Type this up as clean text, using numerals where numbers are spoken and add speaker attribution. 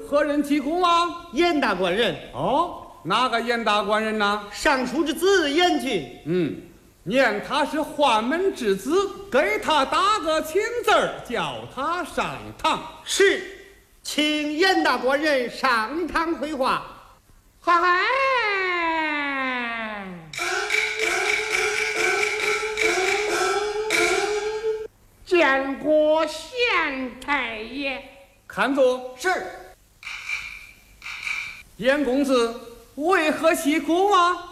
Speaker 1: 何人提供啊？
Speaker 2: 严大官人。
Speaker 1: 哦，哪个严大官人呐？
Speaker 2: 尚书之子严俊。
Speaker 1: 念他是宦门之子，给他打个亲字儿，叫他上堂。
Speaker 2: 是，请严大官人上堂回话。
Speaker 3: 嗨，见过县太爷。
Speaker 1: 看坐。
Speaker 2: 是。
Speaker 1: 严公子为何西哭啊？